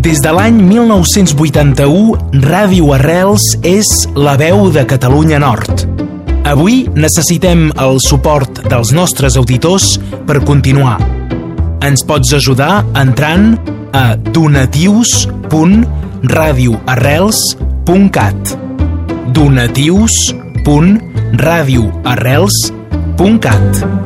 Des de l'any 1981, Ràdio Arrels és la veu de Catalunya Nord. Avui necessitem el suport dels nostres auditors per continuar. Ens pots ajudar entrant a donatius.radioarrels.cat donatius.radioarrels.cat